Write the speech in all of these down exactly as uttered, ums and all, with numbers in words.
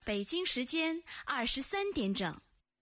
北京时间二十三点整。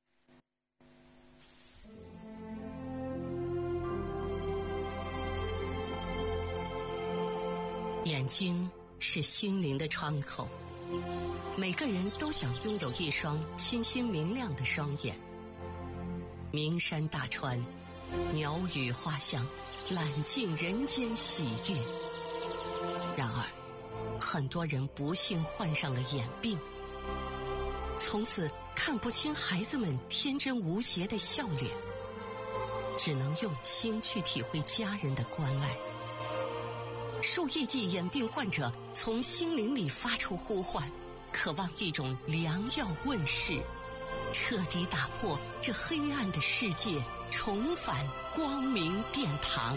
眼睛是心灵的窗口，每个人都想拥有一双清新明亮的双眼。名山大川，鸟语花香，揽尽人间喜悦。然而，很多人不幸患上了眼病，从此看不清孩子们天真无邪的笑脸，只能用心去体会家人的关爱。数亿计眼病患者从心灵里发出呼唤，渴望一种良药问世，彻底打破这黑暗的世界，重返光明殿堂。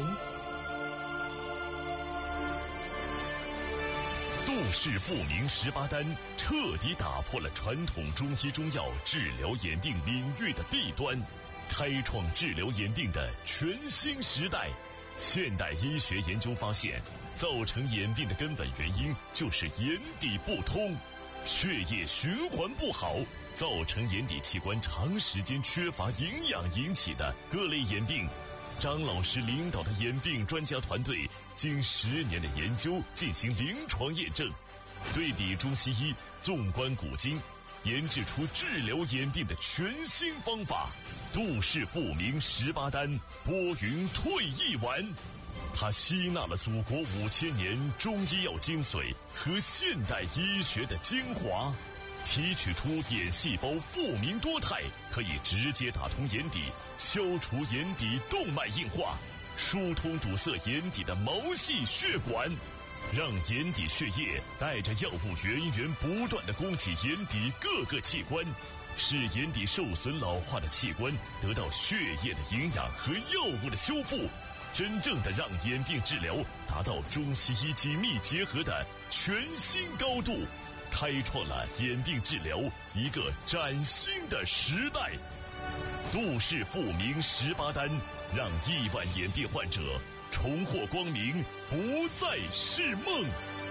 杜氏复明十八丹彻底打破了传统中医中药治疗眼病领域的弊端，开创治疗眼病的全新时代。现代医学研究发现，造成眼病的根本原因就是眼底不通，血液循环不好，造成眼底器官长时间缺乏营养引起的各类眼病。张老师领导的眼病专家团队经十年的研究进行临床验证，对比中西医，纵观古今，研制出治疗眼病的全新方法——杜氏复明十八丹拨云退翳丸。它吸纳了祖国五千年中医药精髓和现代医学的精华，提取出眼细胞复明多肽，可以直接打通眼底，消除眼底动脉硬化，疏通堵塞眼底的毛细血管，让眼底血液带着药物源源不断地供给眼底各个器官，使眼底受损老化的器官得到血液的营养和药物的修复，真正的让眼病治疗达到中西医紧密结合的全新高度，开创了眼病治疗一个崭新的时代。杜氏复明十八丹，让亿万眼病患者重获光明，不再是梦。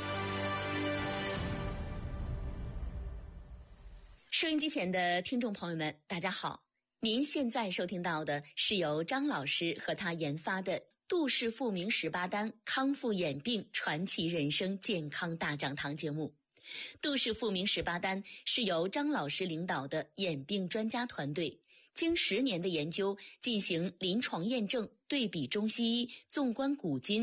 收音机前的听众朋友们，大家好，您现在收听到的是由张老师和他研发的杜氏复明十八丹康复眼病传奇人生健康大讲堂节目。杜氏复明十八丹是由张老师领导的眼病专家团队经十年的研究进行临床验证，对比中西医，纵观古今，